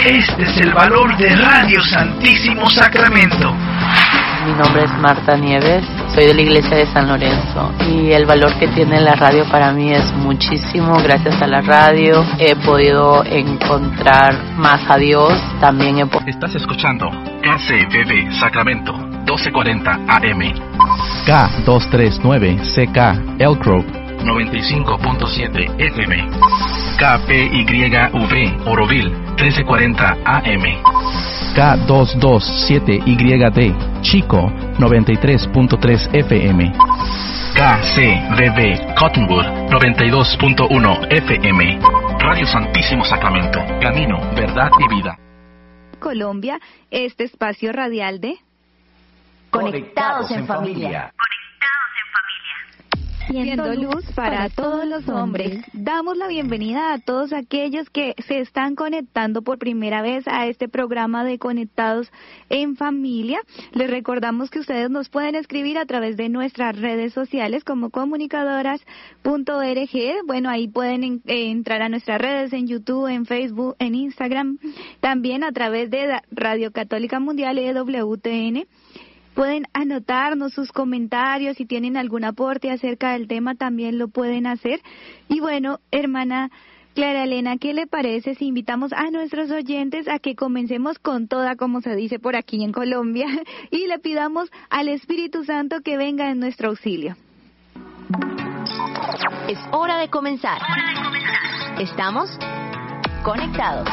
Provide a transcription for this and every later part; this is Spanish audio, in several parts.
Este es el valor de Radio Santísimo Sacramento. Mi nombre es Marta Nieves, soy de la iglesia de San Lorenzo y el valor que tiene la radio para mí es muchísimo. Gracias a la radio he podido encontrar más a Dios. También Estás escuchando KCBB Sacramento 1240 AM, K239CK Elk Grove 95.7 FM, KPYV Oroville 1340 AM, K227YD Chico 93.3 FM, KCBB Cottonwood 92.1 FM. Radio Santísimo Sacramento, camino, verdad y vida. Colombia, este espacio radial de Conectados en Familia. Siendo luz para todos los hombres. Damos la bienvenida a todos aquellos que se están conectando por primera vez a este programa de Conectados en Familia. Les recordamos que ustedes nos pueden escribir a través de nuestras redes sociales como comunicadoras.org. Bueno, ahí pueden entrar a nuestras redes en YouTube, en Facebook, en Instagram, también a través de Radio Católica Mundial EWTN. Pueden anotarnos sus comentarios, si tienen algún aporte acerca del tema también lo pueden hacer. Y bueno, hermana Clara Elena, ¿qué le parece si invitamos a nuestros oyentes a que comencemos con toda, como se dice por aquí en Colombia, y le pidamos al Espíritu Santo que venga en nuestro auxilio? Es hora de comenzar. Estamos conectados.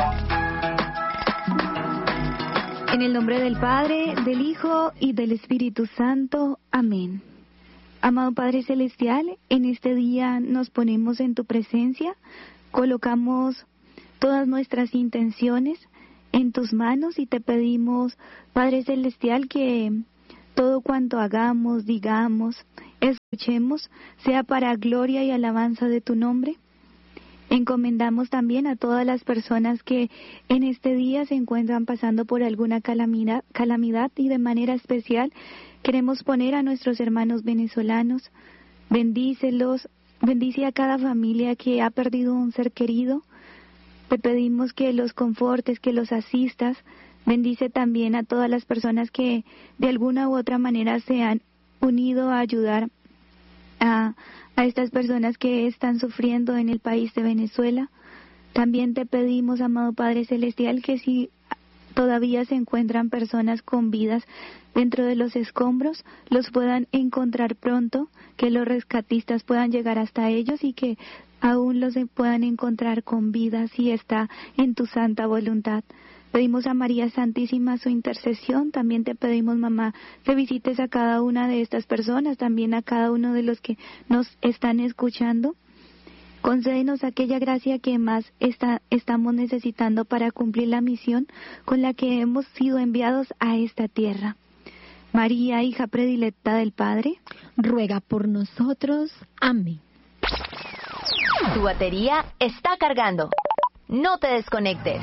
En el nombre del Padre, del Hijo y del Espíritu Santo. Amén. Amado Padre Celestial, en este día nos ponemos en tu presencia, colocamos todas nuestras intenciones en tus manos y te pedimos, Padre Celestial, que todo cuanto hagamos, digamos, escuchemos, sea para gloria y alabanza de tu nombre. Encomendamos también a todas las personas que en este día se encuentran pasando por alguna calamidad y de manera especial queremos poner a nuestros hermanos venezolanos. Bendícelos, bendice a cada familia que ha perdido un ser querido. Te pedimos que los confortes, que los asistas. Bendice también a todas las personas que de alguna u otra manera se han unido a ayudar a estas personas que están sufriendo en el país de Venezuela. También te pedimos, amado Padre Celestial, que si todavía se encuentran personas con vidas dentro de los escombros, los puedan encontrar pronto, que los rescatistas puedan llegar hasta ellos y que aún los puedan encontrar con vida si está en tu santa voluntad. Pedimos a María Santísima su intercesión. También te pedimos, mamá, que visites a cada una de estas personas, también a cada uno de los que nos están escuchando. Concédenos aquella gracia que más estamos necesitando para cumplir la misión con la que hemos sido enviados a esta tierra. María, hija predilecta del Padre, ruega por nosotros. Amén. Tu batería está cargando. No te desconectes.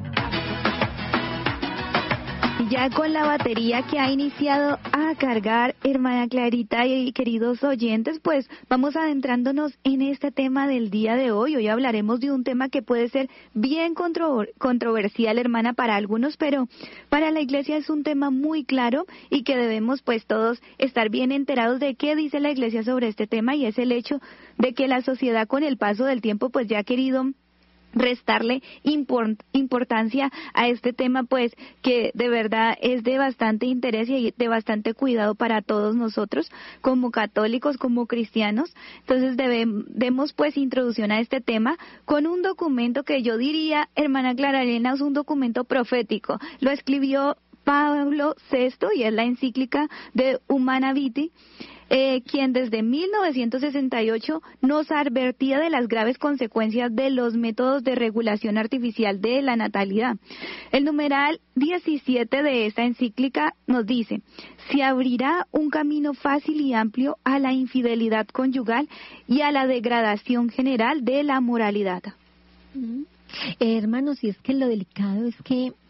Ya con la batería que ha iniciado a cargar, hermana Clarita y queridos oyentes, pues vamos adentrándonos en este tema del día de hoy. Hoy hablaremos de un tema que puede ser bien controversial, hermana, para algunos, pero para la Iglesia es un tema muy claro y que debemos pues todos estar bien enterados de qué dice la Iglesia sobre este tema, y es el hecho de que la sociedad con el paso del tiempo pues ya ha querido restarle importancia a este tema, pues que de verdad es de bastante interés y de bastante cuidado para todos nosotros como católicos, como cristianos. Entonces debemos pues introducción a este tema con un documento que yo diría, hermana Clara Elena, es un documento profético. Lo escribió Pablo VI y es la encíclica de Humana Vitae, quien desde 1968 nos advertía de las graves consecuencias de los métodos de regulación artificial de la natalidad. El numeral 17 de esta encíclica nos dice: se abrirá un camino fácil y amplio a la infidelidad conyugal y a la degradación general de la moralidad. Hermanos, y es que lo delicado es que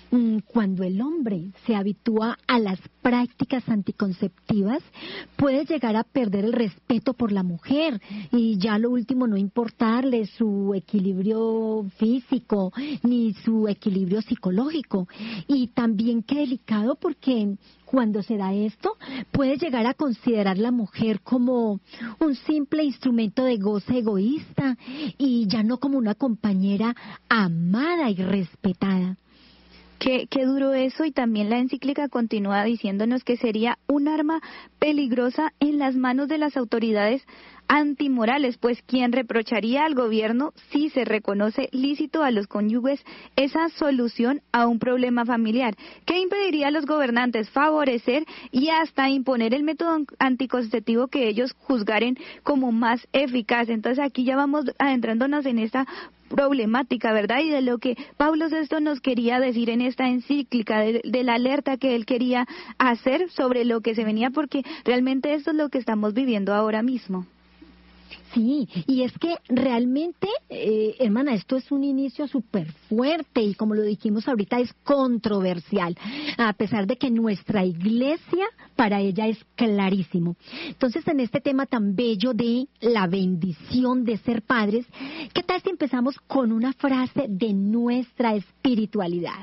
Cuando el hombre se habitúa a las prácticas anticonceptivas, puede llegar a perder el respeto por la mujer y ya lo último no importarle su equilibrio físico ni su equilibrio psicológico. Y también qué delicado, porque cuando se da esto, puede llegar a considerar la mujer como un simple instrumento de goce egoísta y ya no como una compañera amada y respetada. Qué duro eso, y también la encíclica continúa diciéndonos que sería un arma peligrosa en las manos de las autoridades antimorales, pues quien reprocharía al gobierno si se reconoce lícito a los cónyuges esa solución a un problema familiar, que impediría a los gobernantes favorecer y hasta imponer el método anticonceptivo que ellos juzgaren como más eficaz. Entonces aquí ya vamos adentrándonos en esta problemática, ¿verdad? Y de lo que Pablo VI nos quería decir en esta encíclica, de la alerta que él quería hacer sobre lo que se venía, porque realmente esto es lo que estamos viviendo ahora mismo. Sí, y es que realmente, hermana, esto es un inicio súper fuerte y como lo dijimos ahorita es controversial, a pesar de que nuestra iglesia para ella es clarísimo. Entonces, en este tema tan bello de la bendición de ser padres, ¿qué tal si empezamos con una frase de nuestra espiritualidad?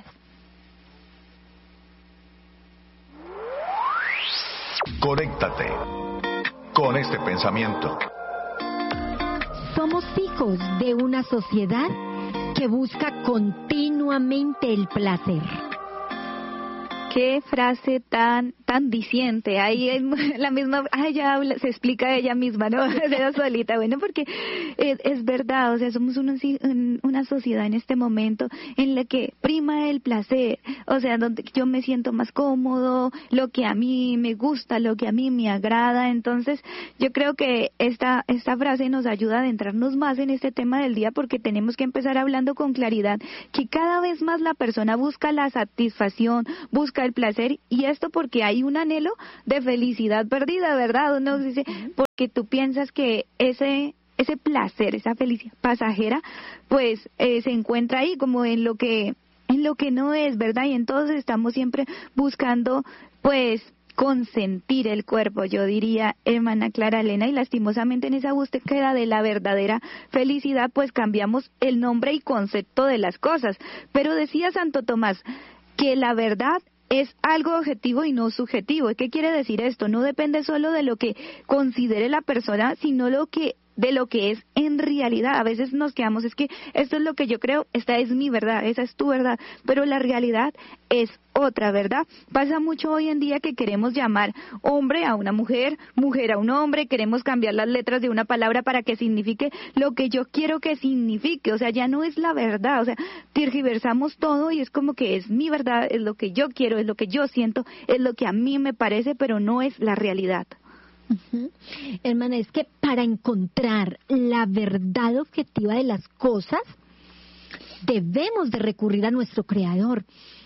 Conéctate con este pensamiento. Somos hijos de una sociedad que busca continuamente el placer. Qué frase tan diciente. Ahí es la misma, se explica ella misma, ¿no? Ella solita. Bueno, porque es verdad, o sea, somos una sociedad en este momento en la que prima el placer, o sea, donde yo me siento más cómodo, lo que a mí me gusta, lo que a mí me agrada. Entonces, yo creo que esta frase nos ayuda a adentrarnos más en este tema del día, porque tenemos que empezar hablando con claridad que cada vez más la persona busca la satisfacción, busca el placer, y esto porque hay un anhelo de felicidad perdida, ¿verdad? Uno dice, porque tú piensas que ese placer, esa felicidad pasajera, pues se encuentra ahí como en lo que no es, ¿verdad? Y entonces estamos siempre buscando, pues, consentir el cuerpo, yo diría, hermana Clara Elena, y lastimosamente en esa búsqueda de la verdadera felicidad, pues cambiamos el nombre y concepto de las cosas. Pero decía Santo Tomás que la verdad es algo objetivo y no subjetivo. ¿Qué quiere decir esto? No depende solo de lo que considere la persona, sino de lo que es en realidad. A veces nos quedamos, es que esto es lo que yo creo, esta es mi verdad, esa es tu verdad, pero la realidad es otra, ¿verdad? Pasa mucho hoy en día que queremos llamar hombre a una mujer, mujer a un hombre, queremos cambiar las letras de una palabra para que signifique lo que yo quiero que signifique, o sea, ya no es la verdad, o sea, tergiversamos todo y es como que es mi verdad, es lo que yo quiero, es lo que yo siento, es lo que a mí me parece, pero no es la realidad. Uh-huh. Hermana, es que para encontrar la verdad objetiva de las cosas, debemos de recurrir a nuestro Creador.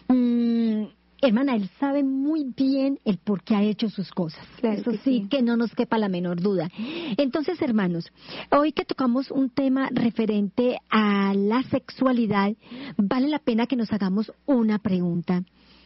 Hermana, Él sabe muy bien el por qué ha hecho sus cosas. Claro. Eso sí, que no nos quepa la menor duda. Entonces, hermanos, hoy que tocamos un tema referente a la sexualidad, vale la pena que nos hagamos una pregunta.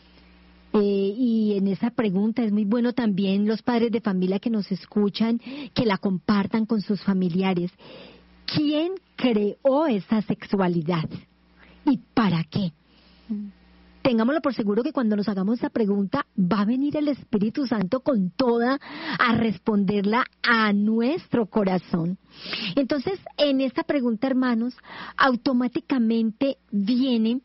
Y en esa pregunta es muy bueno también los padres de familia que nos escuchan, que la compartan con sus familiares. ¿Quién creó esa sexualidad? ¿Y para qué? Tengámoslo por seguro que cuando nos hagamos esa pregunta va a venir el Espíritu Santo con toda a responderla a nuestro corazón. Entonces, en esta pregunta, hermanos, automáticamente viene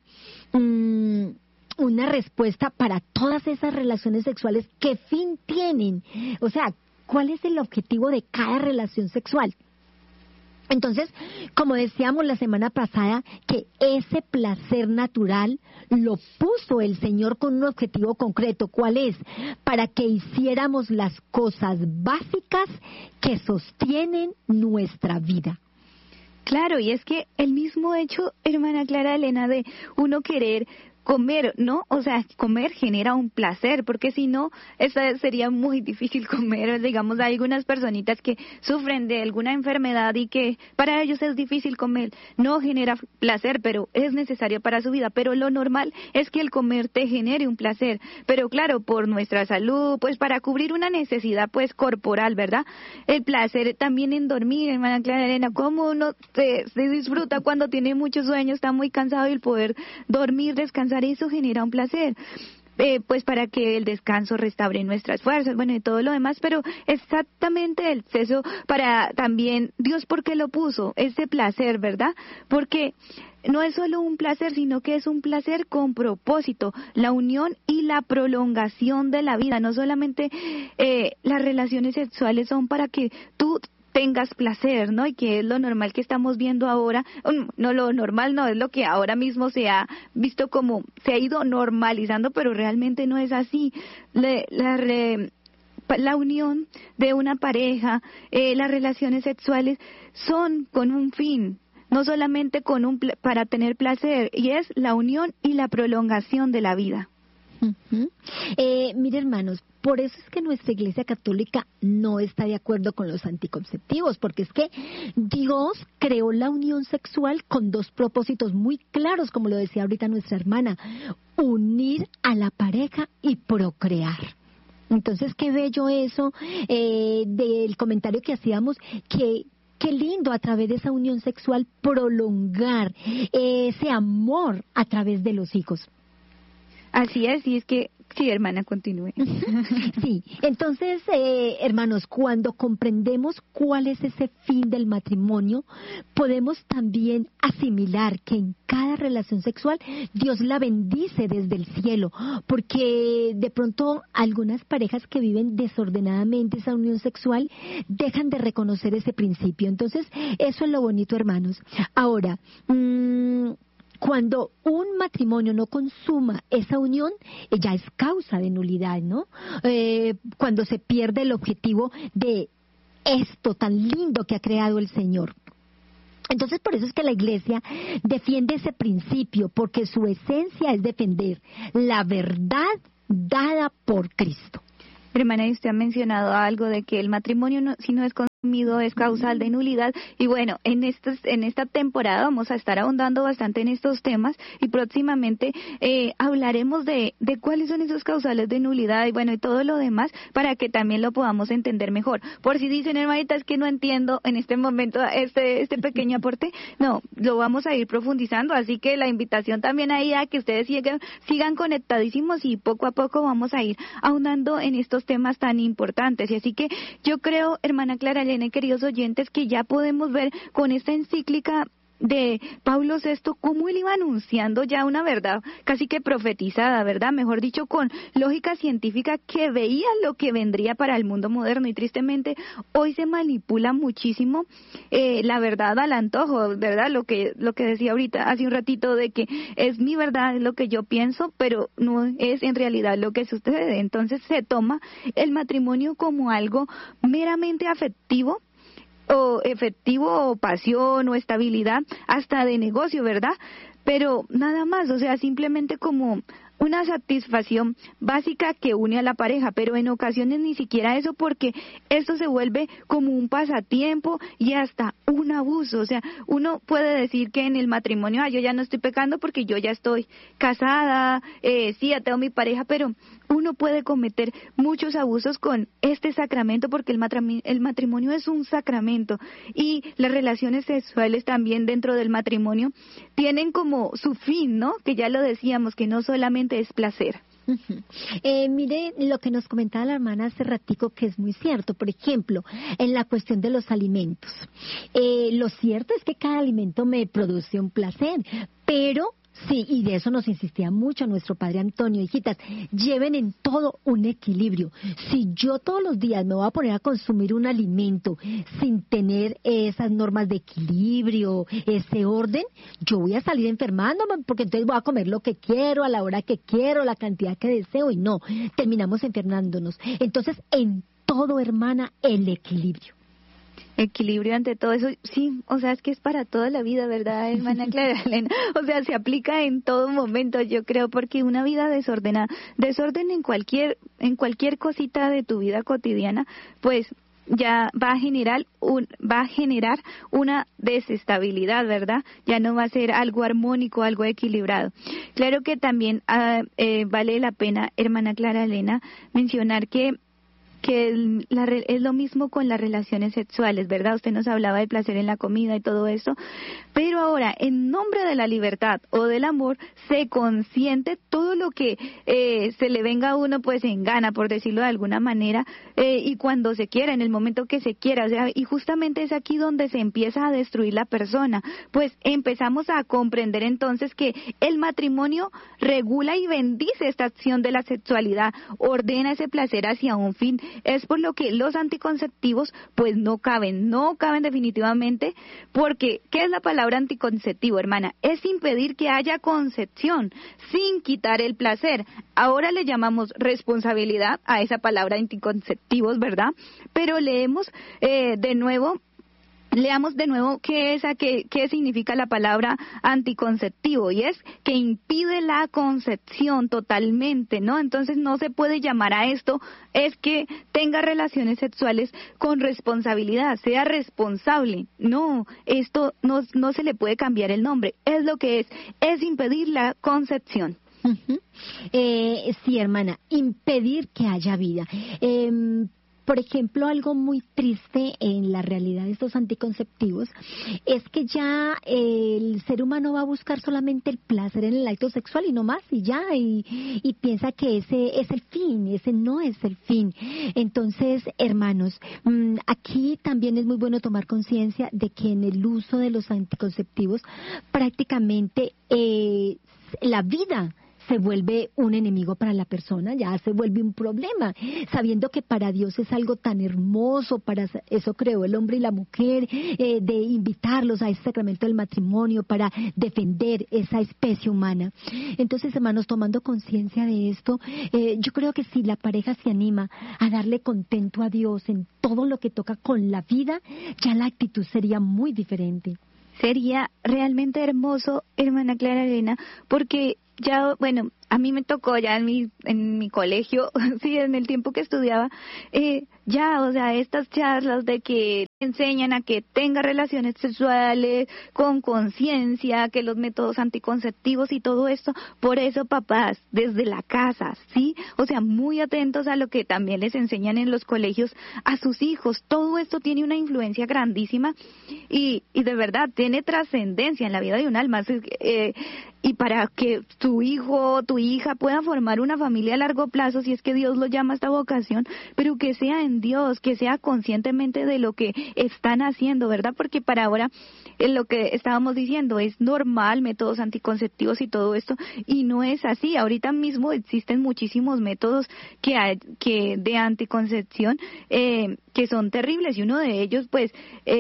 una respuesta para todas esas relaciones sexuales. ¿Qué fin tienen? O sea, ¿cuál es el objetivo de cada relación sexual? Entonces, como decíamos la semana pasada, que ese placer natural lo puso el Señor con un objetivo concreto. ¿Cuál es? Para que hiciéramos las cosas básicas que sostienen nuestra vida. Claro, y es que el mismo hecho, hermana Clara Elena, de uno querer comer, ¿no? O sea, comer genera un placer, porque si no, sería muy difícil comer. Digamos, hay algunas personitas que sufren de alguna enfermedad y que para ellos es difícil comer. No genera placer, pero es necesario para su vida. Pero lo normal es que el comer te genere un placer. Pero claro, por nuestra salud, pues para cubrir una necesidad pues corporal, ¿verdad? El placer también en dormir, hermana Clara Elena, cómo uno se disfruta cuando tiene mucho sueño, está muy cansado, y el poder dormir, descansar, eso genera un placer. Pues para que el descanso restaure nuestras fuerzas, bueno, y todo lo demás, pero exactamente el exceso para también, Dios, ¿por qué lo puso? Ese placer, ¿verdad? Porque no es solo un placer, sino que es un placer con propósito, la unión y la prolongación de la vida. No solamente las relaciones sexuales son para que tú tengas placer, ¿no? Y que es lo normal que estamos viendo ahora. No, lo normal no, es lo que ahora mismo se ha visto como, se ha ido normalizando, pero realmente no es así. La unión de una pareja, las relaciones sexuales son con un fin, no solamente para tener placer, y es la unión y la prolongación de la vida. Mire, hermanos, por eso es que nuestra Iglesia Católica no está de acuerdo con los anticonceptivos, porque es que Dios creó la unión sexual con dos propósitos muy claros, como lo decía ahorita nuestra hermana: unir a la pareja y procrear. Entonces, qué bello eso del comentario que hacíamos, qué lindo a través de esa unión sexual prolongar ese amor a través de los hijos. Así es, y es que, sí, hermana, continúe. Sí, entonces, hermanos, cuando comprendemos cuál es ese fin del matrimonio, podemos también asimilar que en cada relación sexual Dios la bendice desde el cielo, porque de pronto algunas parejas que viven desordenadamente esa unión sexual dejan de reconocer ese principio. Entonces, eso es lo bonito, hermanos. Ahora, cuando un matrimonio no consuma esa unión, ya es causa de nulidad, ¿no? Cuando se pierde el objetivo de esto tan lindo que ha creado el Señor. Entonces, por eso es que la Iglesia defiende ese principio, porque su esencia es defender la verdad dada por Cristo. Hermana, y usted ha mencionado algo de que el matrimonio, si no es consumido, es causal de nulidad. Y bueno, en esta temporada vamos a estar ahondando bastante en estos temas, y próximamente hablaremos de cuáles son esos causales de nulidad y bueno, y todo lo demás, para que también lo podamos entender mejor. Por si dicen, hermanitas, que no entiendo en este momento este pequeño aporte, no, lo vamos a ir profundizando, así que la invitación también ahí a que ustedes sigan conectadísimos, y poco a poco vamos a ir ahondando en estos temas tan importantes. Y así que yo creo, hermana Clara Elena y queridos oyentes, que ya podemos ver con esta encíclica de Pablo VI cómo él iba anunciando ya una verdad casi que profetizada, ¿verdad? Mejor dicho, con lógica científica, que veía lo que vendría para el mundo moderno. Y tristemente hoy se manipula muchísimo la verdad al antojo, ¿verdad? Lo que decía ahorita hace un ratito, de que es mi verdad, es lo que yo pienso, pero no es en realidad lo que sucede. Entonces se toma el matrimonio como algo meramente afectivo, o efectivo, o pasión, o estabilidad, hasta de negocio, ¿verdad? Pero nada más, o sea, simplemente como una satisfacción básica que une a la pareja, pero en ocasiones ni siquiera eso, porque esto se vuelve como un pasatiempo y hasta un abuso. O sea, uno puede decir que en el matrimonio, yo ya no estoy pecando porque yo ya estoy casada, sí, ya tengo mi pareja, pero uno puede cometer muchos abusos con este sacramento, porque el matrimonio es un sacramento, y las relaciones sexuales también dentro del matrimonio tienen como su fin, ¿no? Que ya lo decíamos, que no solamente es placer. Mire lo que nos comentaba la hermana hace ratico, que es muy cierto. Por ejemplo, en la cuestión de los alimentos, lo cierto es que cada alimento me produce un placer, pero sí, y de eso nos insistía mucho nuestro padre Antonio: hijitas, lleven en todo un equilibrio. Si yo todos los días me voy a poner a consumir un alimento sin tener esas normas de equilibrio, ese orden, yo voy a salir enfermándome, porque entonces voy a comer lo que quiero, a la hora que quiero, la cantidad que deseo, y no, terminamos enfermándonos. Entonces, en todo, hermana, el equilibrio. Equilibrio ante todo eso, sí, o sea, es que es para toda la vida, ¿verdad, hermana Clara Elena? O sea, se aplica en todo momento, yo creo, porque una vida desordenada, desorden en cualquier cosita de tu vida cotidiana, pues ya va a generar una desestabilidad, ¿verdad? Ya no va a ser algo armónico, algo equilibrado. Claro que también vale la pena, hermana Clara Elena, mencionar que es lo mismo con las relaciones sexuales, ¿verdad? Usted nos hablaba del placer en la comida y todo eso, pero ahora, en nombre de la libertad o del amor, se consiente todo lo que se le venga a uno pues en gana, por decirlo de alguna manera, y cuando se quiera, en el momento que se quiera, o sea, y justamente es aquí donde se empieza a destruir la persona, pues empezamos a comprender entonces que el matrimonio regula y bendice esta acción de la sexualidad, ordena ese placer hacia un fin. Es por lo que los anticonceptivos pues no caben definitivamente, porque ¿qué es la palabra anticonceptivo, hermana? Es impedir que haya concepción sin quitar el placer. Ahora le llamamos responsabilidad a esa palabra anticonceptivos, ¿verdad? Pero leamos de nuevo qué significa la palabra anticonceptivo, y es que impide la concepción totalmente, ¿no? Entonces no se puede llamar a esto, es que tenga relaciones sexuales con responsabilidad, sea responsable. No, esto no se le puede cambiar el nombre, es lo que es impedir la concepción. Uh-huh. Sí, hermana, impedir que haya vida. Por ejemplo, algo muy triste en la realidad de estos anticonceptivos es que ya el ser humano va a buscar solamente el placer en el acto sexual y no más, y ya, y piensa que ese es el fin, ese no es el fin. Entonces, hermanos, aquí también es muy bueno tomar conciencia de que en el uso de los anticonceptivos prácticamente la vida se vuelve un enemigo para la persona, ya se vuelve un problema, sabiendo que para Dios es algo tan hermoso, para eso creó el hombre y la mujer, de invitarlos a ese sacramento del matrimonio para defender esa especie humana. Entonces, hermanos, tomando conciencia de esto, yo creo que si la pareja se anima a darle contento a Dios en todo lo que toca con la vida, ya la actitud sería muy diferente. Sería realmente hermoso, hermana Clara Elena, porque ya, bueno, a mí me tocó ya en mi colegio, sí, en el tiempo que estudiaba, ya, o sea, estas charlas de que enseñan a que tenga relaciones sexuales con conciencia, que los métodos anticonceptivos y todo esto. Por eso, papás, desde la casa, ¿sí? O sea, muy atentos a lo que también les enseñan en los colegios a sus hijos. Todo esto tiene una influencia grandísima y de verdad tiene trascendencia en la vida de un alma. Y para que tu hijo o tu hija pueda formar una familia a largo plazo, si es que Dios lo llama a esta vocación, pero que sea en Dios, que sea conscientemente de lo que están haciendo, ¿verdad? Porque para ahora, lo que estábamos diciendo, es normal, métodos anticonceptivos y todo esto, y no es así. Ahorita mismo existen muchísimos métodos que de anticoncepción que son terribles, y uno de ellos, pues,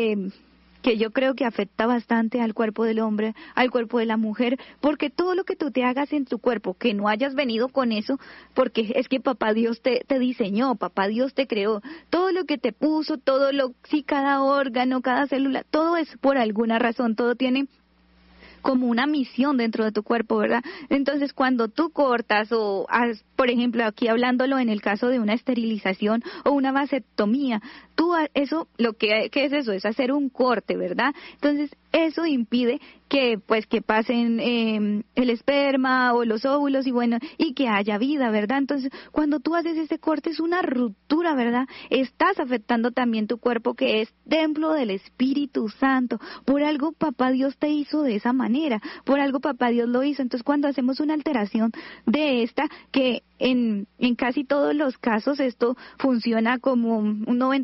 que yo creo que afecta bastante al cuerpo del hombre, al cuerpo de la mujer, porque todo lo que tú te hagas en tu cuerpo, que no hayas venido con eso, porque es que papá Dios te diseñó, papá Dios te creó, todo lo que te puso, sí, cada órgano, cada célula, todo es por alguna razón, todo tiene como una misión dentro de tu cuerpo, ¿verdad? Entonces, cuando tú cortas o, por ejemplo, aquí hablándolo en el caso de una esterilización o una vasectomía, eso, ¿qué es eso? Es hacer un corte, ¿verdad? Entonces, eso impide que pasen el esperma o los óvulos y que haya vida, ¿verdad? Entonces, cuando tú haces ese corte es una ruptura, ¿verdad? Estás afectando también tu cuerpo, que es templo del Espíritu Santo. Por algo papá Dios te hizo de esa manera, por algo papá Dios lo hizo. Entonces, cuando hacemos una alteración de esta, que en casi todos los casos esto funciona como un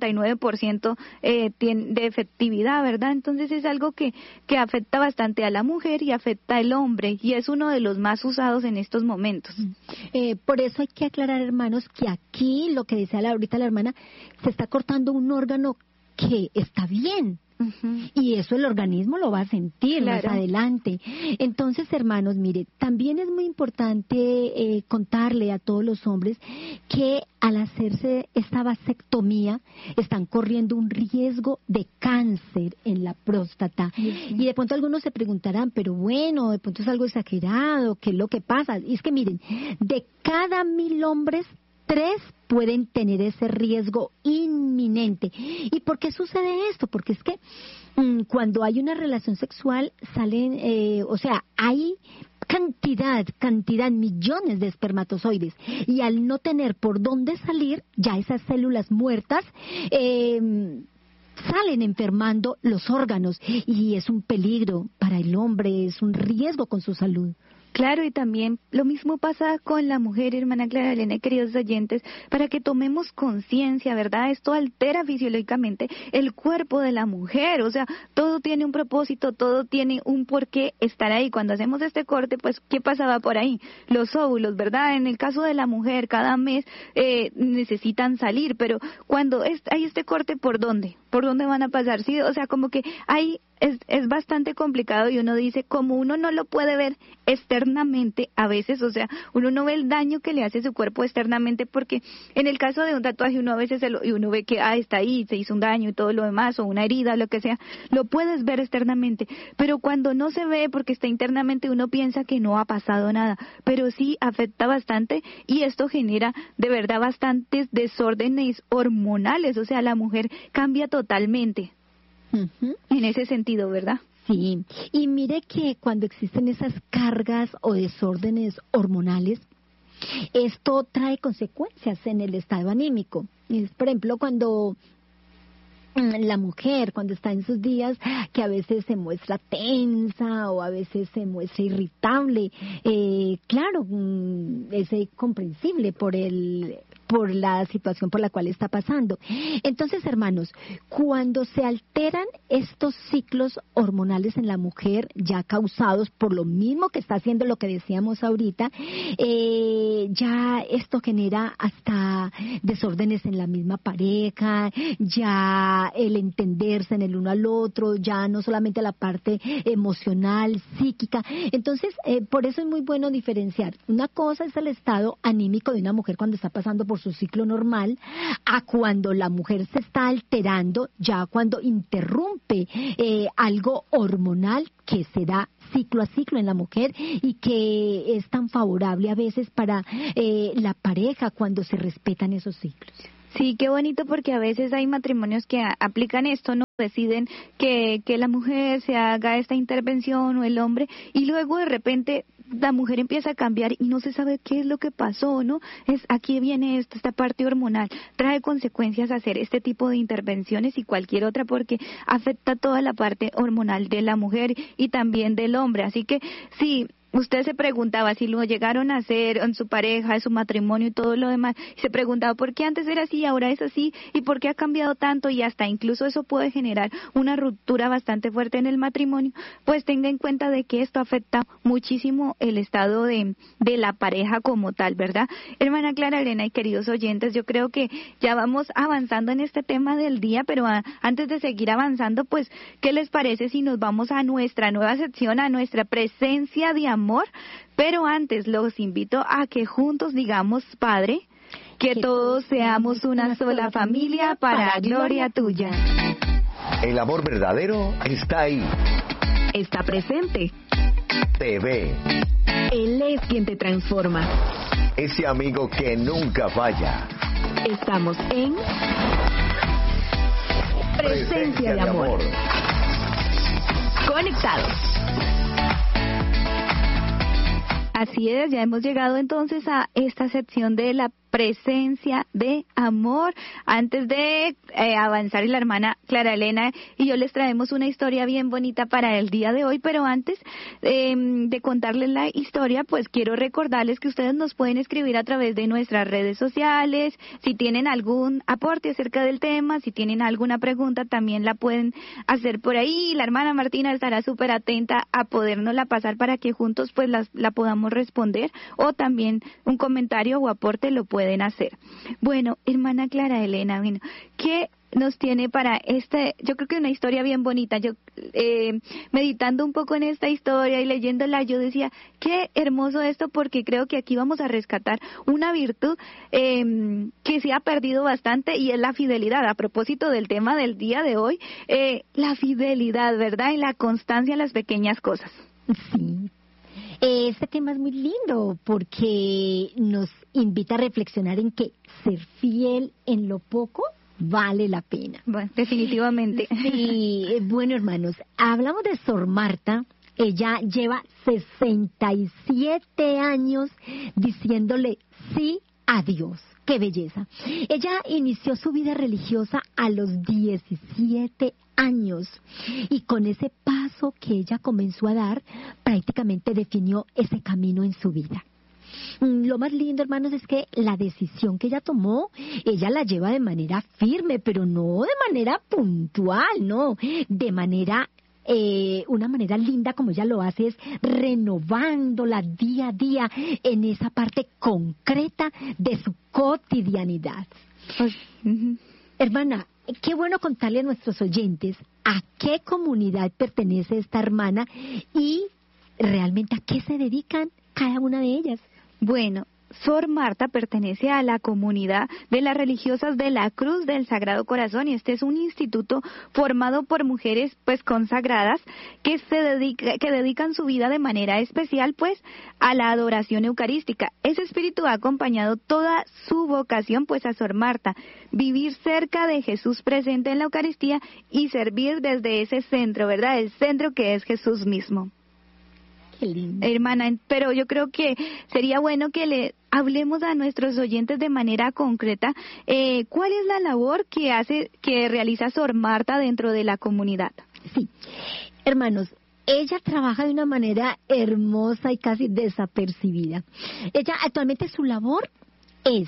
99% de efectividad, ¿verdad? Entonces es algo que afecta bastante a la mujer y afecta al hombre, y es uno de los más usados en estos momentos. Por eso hay que aclarar, hermanos, que aquí, lo que decía ahorita la hermana, se está cortando un órgano que está bien, Y eso el organismo lo va a sentir más adelante. Entonces, hermanos, mire, también es muy importante contarle a todos los hombres que al hacerse esta vasectomía están corriendo un riesgo de cáncer en la próstata. Y de pronto algunos se preguntarán, pero bueno, de pronto es algo exagerado, ¿qué es lo que pasa? Y es que miren, de cada 1,000 hombres, 3 pueden tener ese riesgo inminente. ¿Y por qué sucede esto? Porque es que cuando hay una relación sexual salen, hay cantidad, millones de espermatozoides, y al no tener por dónde salir, ya esas células muertas salen enfermando los órganos, y es un peligro para el hombre, es un riesgo con su salud. Claro, y también lo mismo pasa con la mujer, hermana Clara Elena y queridos oyentes, para que tomemos conciencia, ¿verdad? Esto altera fisiológicamente el cuerpo de la mujer, o sea, todo tiene un propósito, todo tiene un porqué estar ahí. Cuando hacemos este corte, pues, ¿qué pasaba por ahí? Los óvulos, ¿verdad? En el caso de la mujer, cada mes necesitan salir, pero cuando hay este corte, ¿por dónde? ¿Por dónde van a pasar? Sí, o sea, como que hay... Es bastante complicado, y uno dice, como uno no lo puede ver externamente a veces, o sea, uno no ve el daño que le hace su cuerpo externamente, porque en el caso de un tatuaje uno a veces uno ve que está ahí, se hizo un daño y todo lo demás, o una herida, lo que sea, lo puedes ver externamente, pero cuando no se ve porque está internamente, uno piensa que no ha pasado nada, pero sí afecta bastante, y esto genera de verdad bastantes desórdenes hormonales, o sea, la mujer cambia totalmente. En ese sentido, ¿verdad? Sí, y mire que cuando existen esas cargas o desórdenes hormonales, esto trae consecuencias en el estado anímico. Por ejemplo, cuando la mujer, cuando está en sus días, que a veces se muestra tensa o a veces se muestra irritable, claro, es comprensible por la situación por la cual está pasando. Entonces, hermanos, cuando se alteran estos ciclos hormonales en la mujer, ya causados por lo mismo que está haciendo lo que decíamos ahorita, ya esto genera hasta desórdenes en la misma pareja, ya el entenderse en el uno al otro, ya no solamente la parte emocional, psíquica. Entonces, por eso es muy bueno diferenciar. Una cosa es el estado anímico de una mujer cuando está pasando por su ciclo normal, a cuando la mujer se está alterando, ya cuando interrumpe algo hormonal que se da ciclo a ciclo en la mujer, y que es tan favorable a veces para la pareja cuando se respetan esos ciclos. Sí, qué bonito, porque a veces hay matrimonios que aplican esto, ¿no? Deciden que la mujer se haga esta intervención, o el hombre, y luego de repente la mujer empieza a cambiar y no se sabe qué es lo que pasó, ¿no? Aquí viene esta parte hormonal, trae consecuencias hacer este tipo de intervenciones y cualquier otra, porque afecta toda la parte hormonal de la mujer y también del hombre. Así que sí, usted se preguntaba si lo llegaron a hacer en su pareja, en su matrimonio y todo lo demás, y se preguntaba por qué antes era así y ahora es así, y por qué ha cambiado tanto, y hasta incluso eso puede generar una ruptura bastante fuerte en el matrimonio. Pues tenga en cuenta de que esto afecta muchísimo el estado de la pareja como tal, ¿verdad? Hermana Clara Elena y queridos oyentes, yo creo que ya vamos avanzando en este tema del día, pero antes de seguir avanzando, pues, ¿qué les parece si nos vamos a nuestra nueva sección, a nuestra presencia de amor? Pero antes los invito a que juntos digamos, Padre, que todos seamos una sola familia para gloria tuya. El amor verdadero está ahí. Está presente. Te ve. Él es quien te transforma. Ese amigo que nunca falla. Estamos en Presencia de Amor. Conectados. Así es, ya hemos llegado entonces a esta sección de la presencia de amor. Antes de avanzar, y la hermana Clara Elena y yo les traemos una historia bien bonita para el día de hoy, pero antes de contarles la historia, pues quiero recordarles que ustedes nos pueden escribir a través de nuestras redes sociales. Si tienen algún aporte acerca del tema, si tienen alguna pregunta, también la pueden hacer por ahí. La hermana Martina estará súper atenta a podérnosla pasar para que juntos pues la podamos responder, o también un comentario o aporte lo pueden pueden hacer. Bueno, hermana Clara Elena, bueno, ¿qué nos tiene para yo creo que una historia bien bonita? Yo meditando un poco en esta historia y leyéndola, yo decía, qué hermoso esto, porque creo que aquí vamos a rescatar una virtud que se ha perdido bastante, y es la fidelidad. A propósito del tema del día de hoy, la fidelidad, ¿verdad? Y la constancia en las pequeñas cosas. Sí. Este tema es muy lindo porque nos invita a reflexionar en que ser fiel en lo poco vale la pena. Bueno, definitivamente. Sí, bueno, hermanos, hablamos de Sor Marta. Ella lleva 67 años diciéndole sí a Dios. ¡Qué belleza! Ella inició su vida religiosa a los 17 años y con ese paso que ella comenzó a dar, prácticamente definió ese camino en su vida. Lo más lindo, hermanos, es que la decisión que ella tomó, ella la lleva de manera firme, pero no de manera puntual, no, de manera una manera linda como ella lo hace es renovándola día a día en esa parte concreta de su cotidianidad. Hermana, qué bueno contarle a nuestros oyentes a qué comunidad pertenece esta hermana y realmente a qué se dedican cada una de ellas. Bueno, Sor Marta pertenece a la comunidad de las religiosas de la Cruz del Sagrado Corazón, y este es un instituto formado por mujeres pues consagradas que dedican su vida de manera especial pues a la adoración eucarística. Ese espíritu ha acompañado toda su vocación pues a Sor Marta, vivir cerca de Jesús presente en la Eucaristía y servir desde ese centro, ¿verdad? El centro que es Jesús mismo. Qué lindo. Hermana, pero yo creo que sería bueno que le hablemos a nuestros oyentes de manera concreta cuál es la labor que realiza Sor Marta dentro de la comunidad. Sí, hermanos, ella trabaja de una manera hermosa y casi desapercibida. Ella actualmente su labor es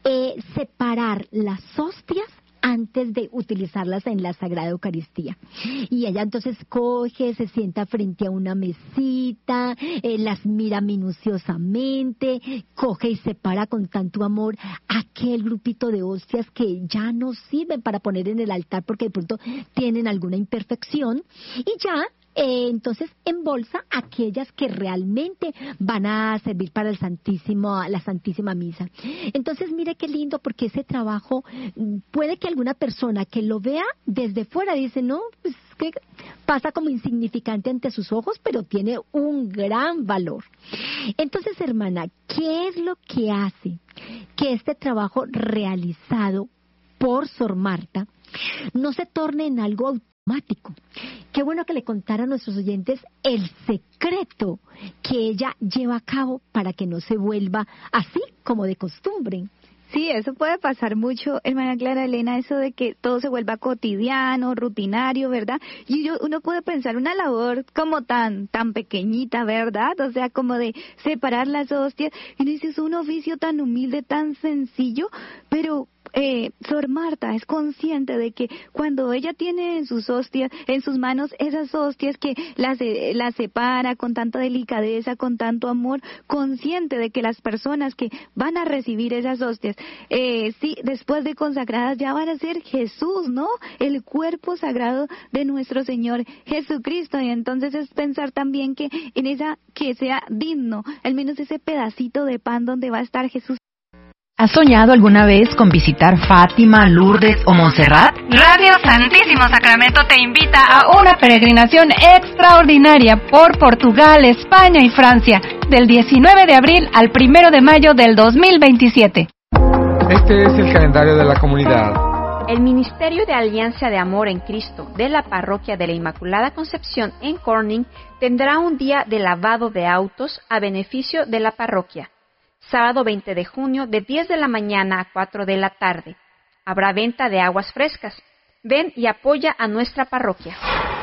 separar las hostias antes de utilizarlas en la Sagrada Eucaristía. Y ella entonces coge, se sienta frente a una mesita, las mira minuciosamente, coge y separa con tanto amor aquel grupito de hostias que ya no sirven para poner en el altar porque de pronto tienen alguna imperfección, y ya entonces embolsa aquellas que realmente van a servir para la Santísima Misa. Entonces mire qué lindo, porque ese trabajo puede que alguna persona que lo vea desde fuera dice, no, pues que pasa como insignificante ante sus ojos, pero tiene un gran valor. Entonces, hermana, ¿qué es lo que hace que este trabajo realizado por Sor Marta no se torne en algo automático? Qué bueno que le contara a nuestros oyentes el secreto que ella lleva a cabo para que no se vuelva así como de costumbre. Sí, eso puede pasar mucho, hermana Clara Elena, eso de que todo se vuelva cotidiano, rutinario, ¿verdad? Y uno puede pensar una labor como tan pequeñita, ¿verdad? O sea, como de separar las hostias. Y uno dice, es un oficio tan humilde, tan sencillo, pero Sor Marta es consciente de que cuando ella tiene en sus hostias, en sus manos esas hostias, que las separa con tanta delicadeza, con tanto amor, consciente de que las personas que van a recibir esas hostias, sí, después de consagradas, ya van a ser Jesús, ¿no? El cuerpo sagrado de nuestro Señor Jesucristo. Y entonces es pensar también que en esa, que sea digno, al menos ese pedacito de pan donde va a estar Jesús. ¿Has soñado alguna vez con visitar Fátima, Lourdes o Montserrat? Radio Santísimo Sacramento te invita a una peregrinación extraordinaria por Portugal, España y Francia, del 19 de abril al 1 de mayo del 2027. Este es el calendario de la comunidad. El Ministerio de Alianza de Amor en Cristo de la Parroquia de la Inmaculada Concepción en Corning tendrá un día de lavado de autos a beneficio de la parroquia. Sábado 20 de junio de 10 de la mañana a 4 de la tarde. Habrá venta de aguas frescas. Ven y apoya a nuestra parroquia.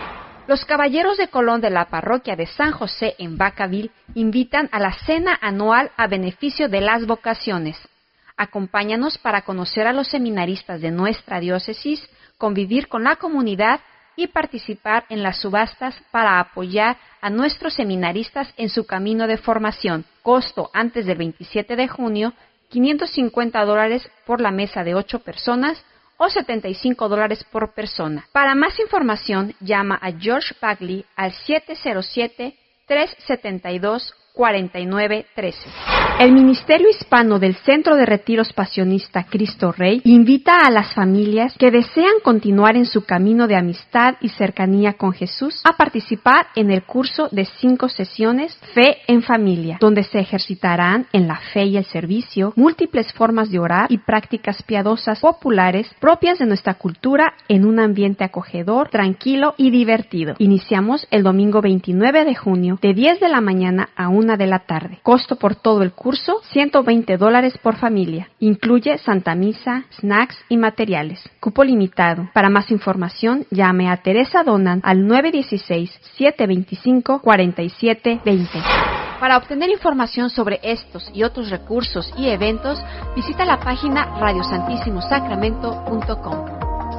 Los Caballeros de Colón de la Parroquia de San José en Vacaville invitan a la cena anual a beneficio de las vocaciones. Acompáñanos para conocer a los seminaristas de nuestra diócesis, convivir con la comunidad y participar en las subastas para apoyar a nuestros seminaristas en su camino de formación. Costo antes del 27 de junio, $550 por la mesa de 8 personas o $75 por persona. Para más información, llama a George Bagley al 707-372-4913. El Ministerio Hispano del Centro de Retiros Pasionista Cristo Rey invita a las familias que desean continuar en su camino de amistad y cercanía con Jesús a participar en el curso de 5 sesiones Fe en Familia, donde se ejercitarán en la fe y el servicio múltiples formas de orar y prácticas piadosas populares propias de nuestra cultura en un ambiente acogedor, tranquilo y divertido. Iniciamos el domingo 29 de junio de 10 de la mañana a 1 de la tarde. Costo por todo el curso, $120 por familia. Incluye Santa Misa, snacks y materiales. Cupo limitado. Para más información, llame a Teresa Donan al 916-725-4720. Para obtener información sobre estos y otros recursos y eventos, visita la página radiosantissimosacramento.com.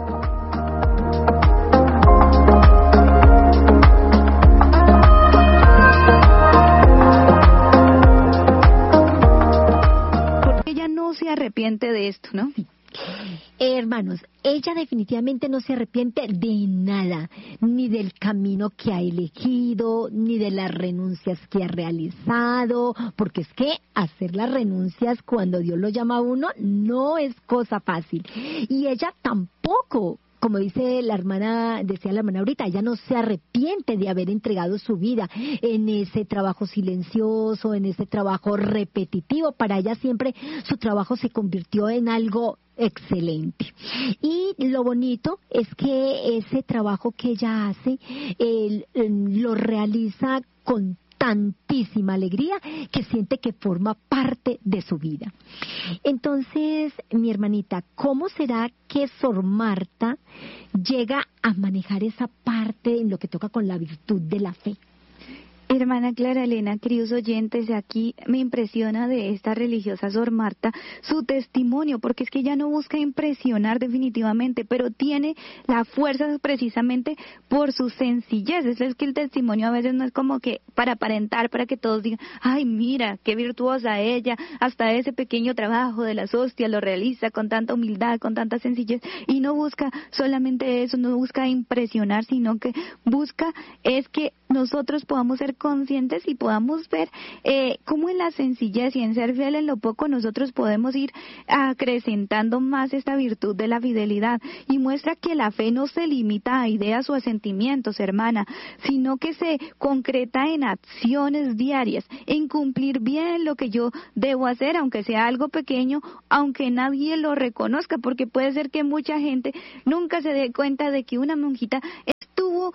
Se arrepiente de esto, ¿no? Sí. Hermanos, ella definitivamente no se arrepiente de nada, ni del camino que ha elegido, ni de las renuncias que ha realizado, porque es que hacer las renuncias cuando Dios lo llama a uno no es cosa fácil. Y ella tampoco. Como decía la hermana ahorita, ella no se arrepiente de haber entregado su vida en ese trabajo silencioso, en ese trabajo repetitivo. Para ella siempre su trabajo se convirtió en algo excelente. Y lo bonito es que ese trabajo que ella hace, lo realiza con tantísima alegría que siente que forma parte de su vida. Entonces, mi hermanita, ¿cómo será que Sor Marta llega a manejar esa parte en lo que toca con la virtud de la fe? Hermana Clara Elena, queridos oyentes, aquí me impresiona de esta religiosa Sor Marta su testimonio, porque es que ella no busca impresionar definitivamente, pero tiene la fuerza precisamente por su sencillez. Es que el testimonio a veces no es como que para aparentar, para que todos digan, ay, mira, qué virtuosa ella, hasta ese pequeño trabajo de las hostias lo realiza con tanta humildad, con tanta sencillez, y no busca solamente eso, no busca impresionar, sino que busca es que nosotros podamos ser conscientes y podamos ver cómo en la sencillez y en ser fiel en lo poco nosotros podemos ir acrecentando más esta virtud de la fidelidad, y muestra que la fe no se limita a ideas o a sentimientos, hermana, sino que se concreta en acciones diarias, en cumplir bien lo que yo debo hacer, aunque sea algo pequeño, aunque nadie lo reconozca, porque puede ser que mucha gente nunca se dé cuenta de que una monjita estuvo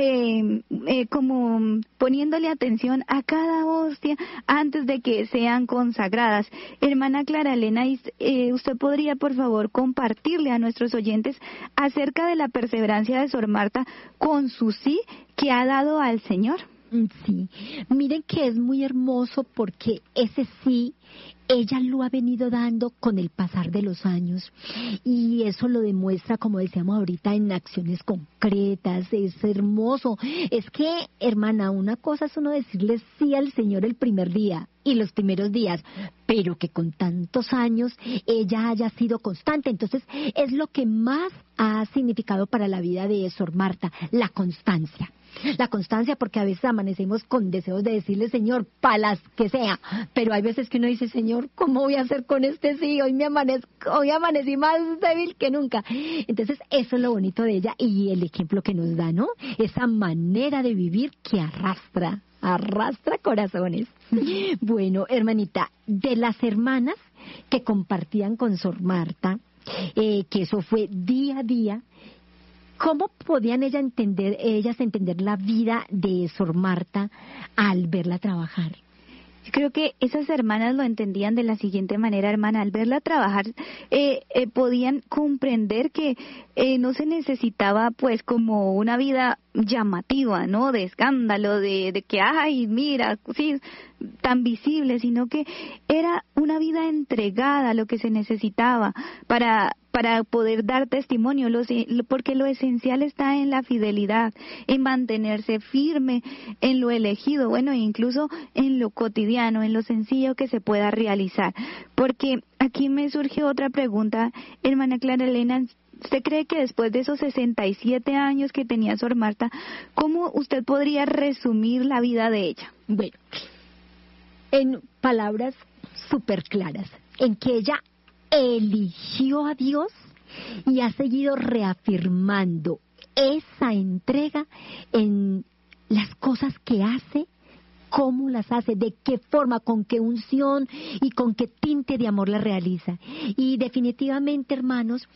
como poniéndole atención a cada hostia antes de que sean consagradas. Hermana Clara Elena, usted podría por favor compartirle a nuestros oyentes acerca de la perseverancia de Sor Marta con su sí que ha dado al Señor. Sí, miren que es muy hermoso porque ese sí ella lo ha venido dando con el pasar de los años, y eso lo demuestra, como decíamos ahorita, en acciones concretas. Es hermoso. Es que, hermana, una cosa es uno decirle sí al Señor el primer día y los primeros días, pero que con tantos años ella haya sido constante. Entonces es lo que más ha significado para la vida de Sor Marta, la constancia. La constancia, porque a veces amanecemos con deseos de decirle, Señor, palas que sea, pero hay veces que uno dice, Señor, ¿cómo voy a hacer con este sí? Hoy amanecí más débil que nunca. Entonces, eso es lo bonito de ella y el ejemplo que nos da, ¿no? Esa manera de vivir que arrastra corazones. Bueno, hermanita, de las hermanas que compartían con Sor Marta, que eso fue día a día, ¿cómo podían ellas entender la vida de Sor Marta al verla trabajar? Yo creo que esas hermanas lo entendían de la siguiente manera, hermana. Al verla trabajar, podían comprender que no se necesitaba, pues, como una vida llamativa, ¿no? De escándalo, de que, ay, mira, sí, tan visible, sino que era una vida entregada a lo que se necesitaba para poder dar testimonio, porque lo esencial está en la fidelidad, en mantenerse firme en lo elegido, bueno, incluso en lo cotidiano, en lo sencillo que se pueda realizar. Porque aquí me surge otra pregunta, hermana Clara Elena. ¿Usted cree que después de esos 67 años que tenía Sor Marta, cómo usted podría resumir la vida de ella? Bueno, en palabras súper claras, en que ella eligió a Dios y ha seguido reafirmando esa entrega en las cosas que hace, cómo las hace, de qué forma, con qué unción y con qué tinte de amor las realiza. Y definitivamente, hermanos,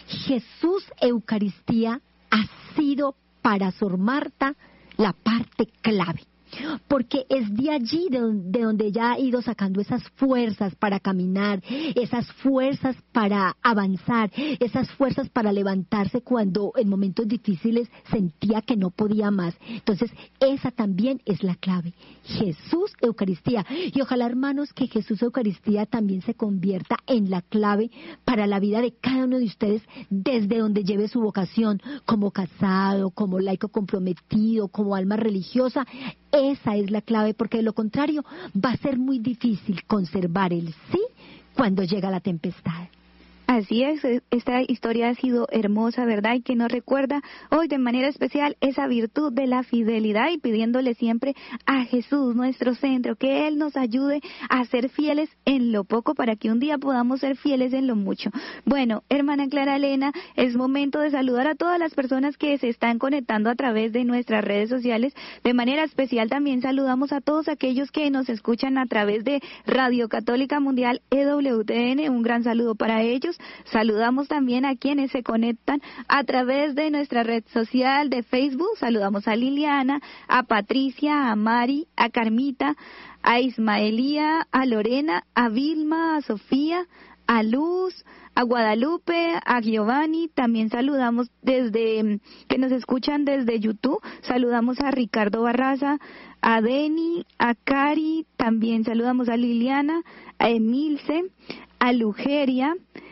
Jesús Eucaristía ha sido para Sor Marta la parte clave. Porque es de allí de donde ella ha ido sacando esas fuerzas para caminar, esas fuerzas para avanzar, esas fuerzas para levantarse cuando en momentos difíciles sentía que no podía más. Entonces, esa también es la clave. Jesús Eucaristía. Y ojalá, hermanos, que Jesús Eucaristía también se convierta en la clave para la vida de cada uno de ustedes desde donde lleve su vocación, como casado, como laico comprometido, como alma religiosa. Esa es la clave, porque de lo contrario va a ser muy difícil conservar el sí cuando llega la tempestad. Así es, esta historia ha sido hermosa, ¿verdad? Y que nos recuerda hoy de manera especial esa virtud de la fidelidad, y pidiéndole siempre a Jesús, nuestro centro, que Él nos ayude a ser fieles en lo poco para que un día podamos ser fieles en lo mucho. Bueno, hermana Clara Elena, es momento de saludar a todas las personas que se están conectando a través de nuestras redes sociales. De manera especial también saludamos a todos aquellos que nos escuchan a través de Radio Católica Mundial EWTN. Un gran saludo para ellos. Saludamos también a quienes se conectan a través de nuestra red social de Facebook. Saludamos a Liliana, a Patricia, a Mari, a Carmita, a Ismaelía, a Lorena, a Vilma, a Sofía, a Luz, a Guadalupe, a Giovanni. También saludamos que nos escuchan desde YouTube. Saludamos a Ricardo Barraza, a Deni, a Cari. También saludamos a Liliana, a Emilce, a Lugeria,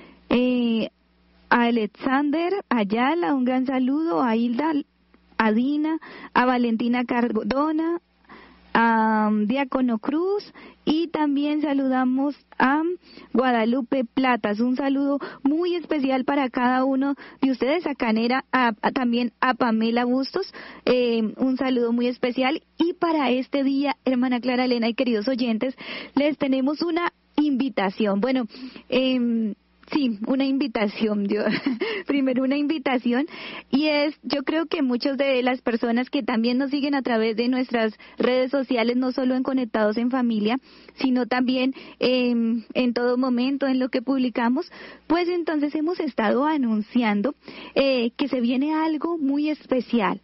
a Alexander Ayala, un gran saludo, a Hilda, a Dina, a Valentina Cardona, a Diácono Cruz, y también saludamos a Guadalupe Platas. Un saludo muy especial para cada uno de ustedes, a Canera, también a Pamela Bustos, un saludo muy especial. Y para este día, hermana Clara Elena y queridos oyentes, les tenemos una invitación. Bueno, sí, una invitación, primero una invitación, y yo creo que muchas de las personas que también nos siguen a través de nuestras redes sociales, no solo en Conectados en Familia, sino también en todo momento en lo que publicamos, pues entonces hemos estado anunciando que se viene algo muy especial.